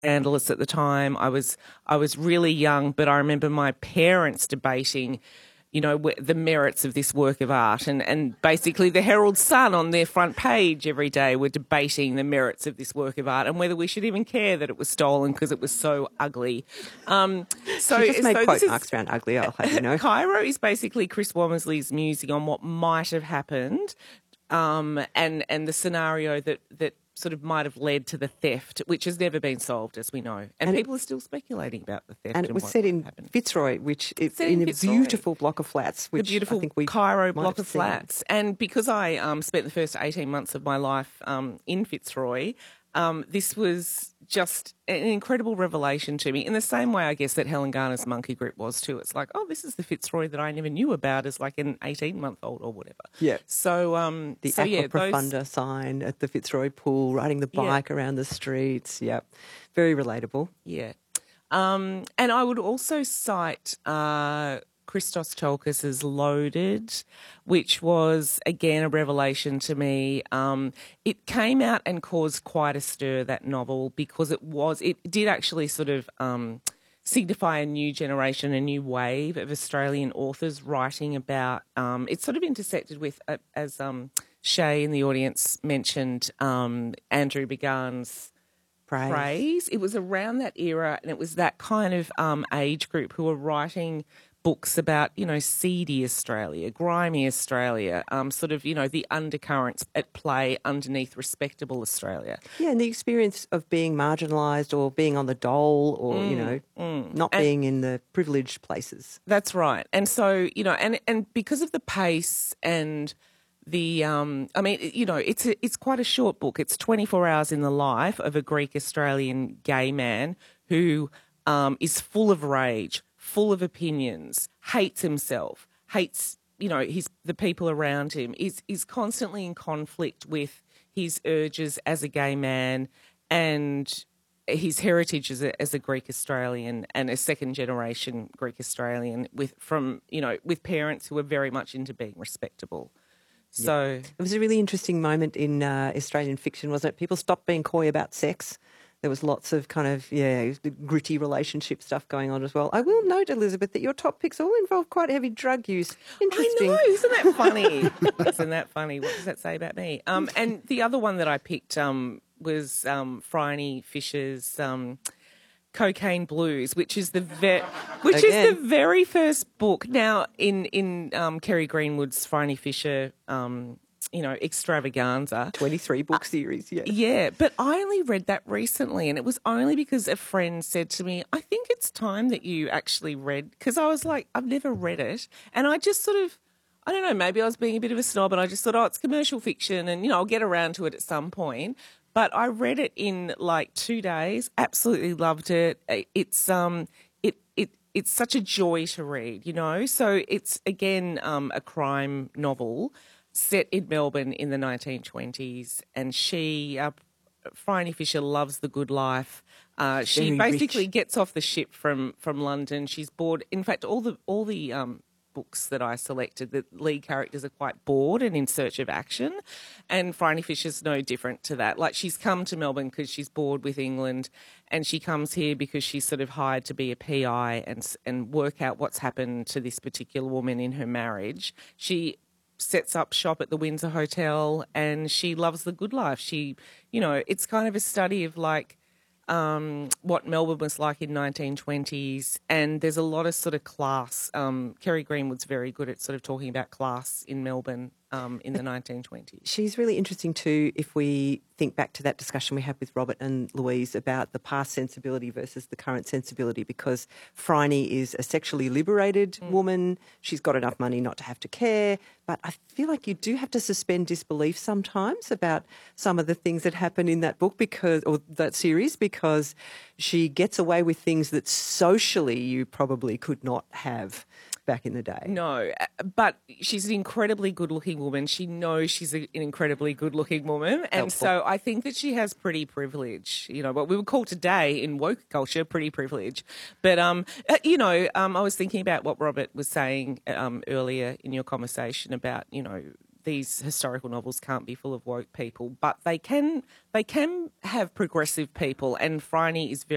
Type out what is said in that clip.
scandalous at the time. I was really young, but I remember my parents debating, the merits of this work of art, and basically the Herald Sun on their front page every day were debating the merits of this work of art and whether we should even care that it was stolen because it was so ugly. She just made quote marks around ugly, I'll have you know. Cairo is basically Chris Womersley's musing on what might have happened, and the scenario that sort of might have led to the theft, which has never been solved, as we know. And people are still speculating about the theft. And it was set in Fitzroy, which is in a beautiful block of flats. Which the beautiful I think we Cairo block of flats. And because I spent the first 18 months of my life in Fitzroy, this was just an incredible revelation to me, in the same way, I guess, that Helen Garner's Monkey Grip was too. It's like, oh, this is the Fitzroy that I never knew about as like an 18-month-old or whatever. Yeah. So the Aqua Profunda sign at the Fitzroy pool, riding the bike around the streets. Yeah, very relatable. Yeah. And I would also cite Christos Tsiolkas' Loaded, which was, again, a revelation to me. It came out and caused quite a stir, that novel, because it did actually sort of signify a new generation, a new wave of Australian authors writing about, it sort of intersected with, as Shay in the audience mentioned, Andrew Began's Praise. It was around that era, and it was that kind of age group who were writing books about, seedy Australia, grimy Australia, sort of, the undercurrents at play underneath respectable Australia. Yeah, and the experience of being marginalised or being on the dole or, not being in the privileged places. That's right. And so, and because of the pace and the, it's quite a short book. It's 24 hours in the life of a Greek-Australian gay man who is full of rage, full of opinions, hates himself, hates, the people around him, is constantly in conflict with his urges as a gay man and his heritage as a Greek Australian and a second generation Greek Australian with parents who were very much into being respectable. So it was a really interesting moment in Australian fiction, wasn't it? People stopped being coy about sex. There was lots of kind of, gritty relationship stuff going on as well. I will note, Elizabeth, that your top picks all involve quite heavy drug use. Interesting. I know, isn't that funny? Isn't that funny? What does that say about me? And the other one that I picked was Phryne Fisher's Cocaine Blues, which is the very first book. Now, in Kerry Greenwood's Phryne Fisher extravaganza. 23-book series, yeah. Yeah, but I only read that recently, and it was only because a friend said to me, I think it's time that you actually read, because I was like, I've never read it, and I just sort of, I don't know, maybe I was being a bit of a snob, and I just thought, it's commercial fiction, and, I'll get around to it at some point. But I read it in like 2 days, absolutely loved it. It's such a joy to read, So it's, again, a crime novel set in Melbourne in the 1920s, and Phryne Fisher loves the good life. She basically gets off the ship from London. She's bored. In fact, all the books that I selected, the lead characters are quite bored and in search of action, and Phryne Fisher's no different to that. Like, she's come to Melbourne because she's bored with England, and she comes here because she's sort of hired to be a PI and work out what's happened to this particular woman in her marriage. She sets up shop at the Windsor Hotel, and she loves the good life. She, it's kind of a study of like what Melbourne was like in 1920s, and there's a lot of sort of class. Kerry Greenwood's very good at sort of talking about class in Melbourne in the 1920s. She's really interesting too if we think back to that discussion we had with Robert and Louise about the past sensibility versus the current sensibility, because Phryne is a sexually liberated woman. She's got enough money not to have to care, but I feel like you do have to suspend disbelief sometimes about some of the things that happen in that book or that series, because she gets away with things that socially you probably could not have back in the day. No, but she's an incredibly good-looking woman. She knows she's an incredibly good-looking woman, and so I think that she has pretty privilege. What we would call today in woke culture pretty privilege. But I was thinking about what Robert was saying earlier in your conversation about these historical novels can't be full of woke people, but they can have progressive people, and Phryne is very